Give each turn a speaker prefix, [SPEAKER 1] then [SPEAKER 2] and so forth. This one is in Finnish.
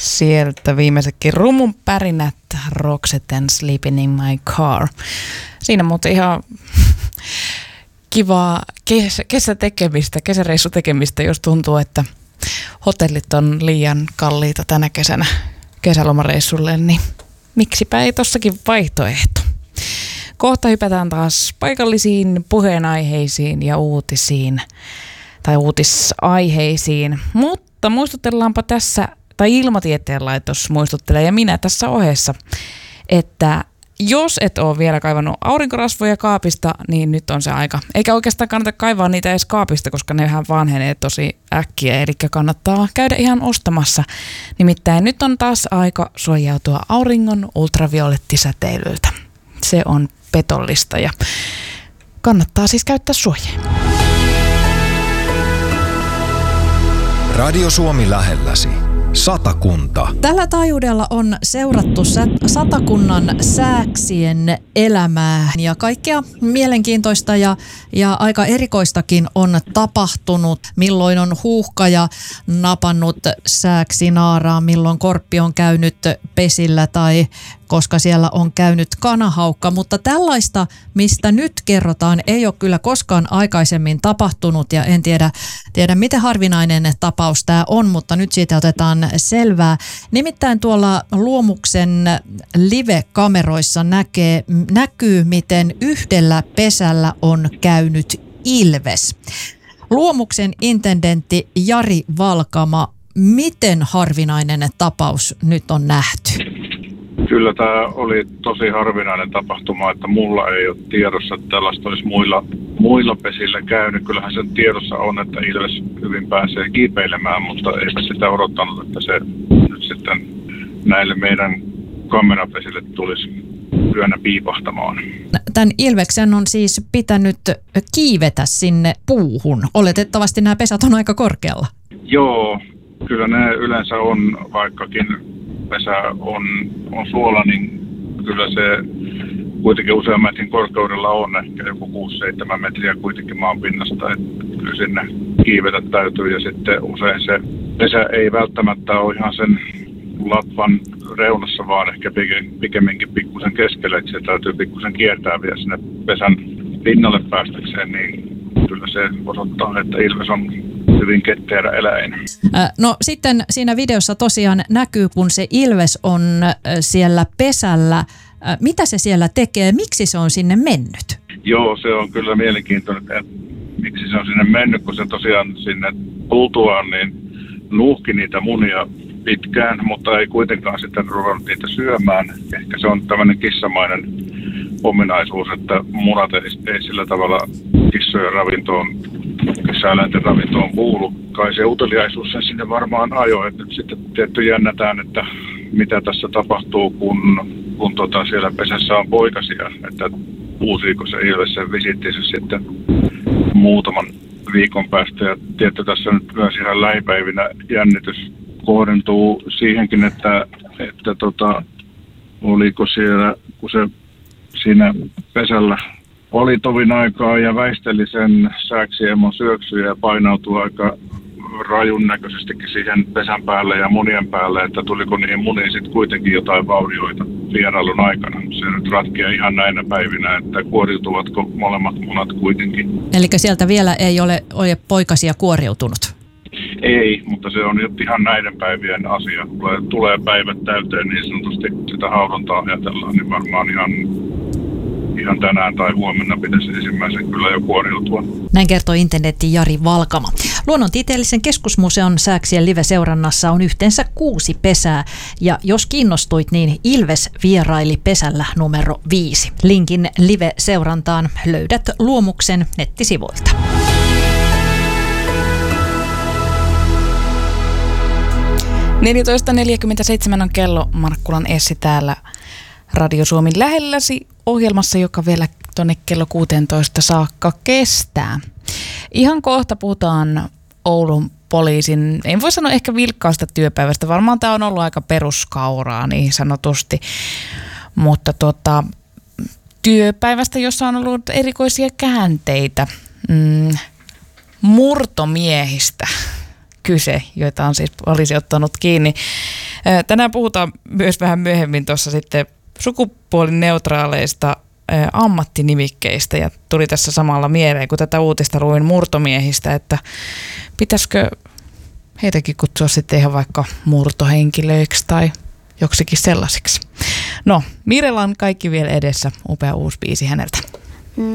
[SPEAKER 1] Sieltä viimeisetkin rumun pärinät, Roxette and Sleeping in My Car. Siinä muuten ihan kivaa kesäreissutekemistä, jos tuntuu, että hotellit on liian kalliita tänä kesänä kesälomareissulle, niin miksipä ei tossakin vaihtoehto. Kohta hypätään taas paikallisiin puheenaiheisiin ja uutisiin tai uutisaiheisiin, mutta muistutellaanpa tässä, tai Ilmatieteen laitos muistuttelee ja minä tässä ohessa, että jos et ole vielä kaivannut aurinkorasvoja kaapista, niin nyt on se aika. Eikä oikeastaan kannata kaivaa niitä edes kaapista, koska nehän vanhenee tosi äkkiä, eli kannattaa käydä ihan ostamassa. Nimittäin nyt on taas aika suojautua auringon ultraviolettisäteilyltä. Se on petollista ja kannattaa siis käyttää suojaa.
[SPEAKER 2] Radio Suomi lähelläsi. Satakunta.
[SPEAKER 3] Tällä taajuudella on seurattu Satakunnan sääksien elämää ja kaikkea mielenkiintoista ja aika erikoistakin on tapahtunut. Milloin on huuhkaja napannut sääksinaaraa, milloin korppi on käynyt pesillä tai koska siellä on käynyt kanahaukka, mutta tällaista, mistä nyt kerrotaan, ei ole kyllä koskaan aikaisemmin tapahtunut ja en tiedä miten harvinainen tapaus tämä on, mutta nyt siitä otetaan selvää. Nimittäin tuolla Luomuksen live-kameroissa näkyy, miten yhdellä pesällä on käynyt ilves. Luomuksen intendentti Jari Valkama, miten harvinainen tapaus nyt on nähty?
[SPEAKER 4] Kyllä tämä oli tosi harvinainen tapahtuma, että mulla ei ole tiedossa, että tällaista olisi muilla pesillä käynyt. Kyllähän sen tiedossa on, että ilves hyvin pääsee kiipeilemään, mutta eipä sitä odottanut, että se nyt sitten näille meidän kamerapesille tulisi yönä piipahtamaan.
[SPEAKER 3] Tämän ilveksen on siis pitänyt kiivetä sinne puuhun. Oletettavasti nämä pesät on aika korkealla.
[SPEAKER 4] Joo, kyllä ne yleensä on, vaikkakin pesä on suola, niin kyllä se kuitenkin usean metrin korkeudella on, ehkä joku 6-7 metriä kuitenkin maanpinnasta, että kyllä sinne kiivetä täytyy ja sitten usein se pesä ei välttämättä ole ihan sen latvan reunassa, vaan ehkä pikemminkin pikkusen keskellä, että se täytyy pikkusen kiertää vielä sinne pesän pinnalle päästäkseen, niin kyllä se osoittaa, että ilves on hyvin ketterä eläin.
[SPEAKER 3] No sitten siinä videossa tosiaan näkyy, kun se ilves on siellä pesällä. Mitä se siellä tekee? Miksi se on sinne mennyt?
[SPEAKER 4] Joo, se on kyllä mielenkiintoinen, että miksi se on sinne mennyt, kun se tosiaan sinne tultuaan niin nuuhki niitä munia pitkään, mutta ei kuitenkaan sitten ruvennut niitä syömään. Ehkä se on tämmöinen kissamainen ominaisuus, että munat ei sillä tavalla kissojen ravintoon, kissaeläinten ravintoon kuulu. Kai se uteliaisuus sen sinne varmaan ajoi, että nyt sitten tietty jännätään, että mitä tässä tapahtuu, kun siellä pesässä on poikasia, että uusiiko se ilves sen visittinsä sitten muutaman viikon päästä. Ja tietty tässä nyt myös ihan lähipäivinä jännitys kohdentuu siihenkin, että oliko siellä, kun se siinä pesällä oli tovin aikaa ja väisteli sen sääksiemon syöksyjä ja painautui aika rajun näköisestikin siihen pesän päälle ja munien päälle, että tuliko niihin muniin sitten kuitenkin jotain vaurioita vierailun aikana. Se nyt ratkeaa ihan näinä päivinä, että kuoriutuvatko molemmat munat kuitenkin.
[SPEAKER 3] Eli sieltä vielä ei ole poikasia kuoriutunut?
[SPEAKER 4] Ei, mutta se on nyt ihan näiden päivien asia. Tulee päivät täyteen niin sanotusti sitä haudontaa ajatellaan, niin varmaan ihan tänään tai huomenna pitäisi ensimmäisen kyllä jo kuoriutua.
[SPEAKER 3] Näin kertoo internetti Jari Valkama. Luonnontieteellisen keskusmuseon sääksien live-seurannassa on yhteensä 6 pesää. Ja jos kiinnostuit, niin Ilves vieraili pesällä numero 5. Linkin live-seurantaan löydät Luomuksen nettisivuilta.
[SPEAKER 1] –47 on kello. Markkulan Essi täällä Radio Suomi lähelläsi ohjelmassa, joka vielä tuonne kello 16 saakka kestää. Ihan kohta puhutaan Oulun poliisin, en voi sanoa ehkä vilkkaasta työpäivästä, varmaan tämä on ollut aika peruskauraa niin sanotusti, mutta työpäivästä, jossa on ollut erikoisia käänteitä, murtomiehistä kyse, joita on siis poliisi ottanut kiinni. Tänään puhutaan myös vähän myöhemmin tuossa sitten sukupuolineutraaleista ammattinimikkeistä ja tuli tässä samalla mieleen, kun tätä uutista luin murtomiehistä, että pitäisikö heitäkin kutsua sitten ihan vaikka murtohenkilöiksi tai joksikin sellaisiksi. No, Mirella on kaikki vielä edessä, upea uusi biisi häneltä.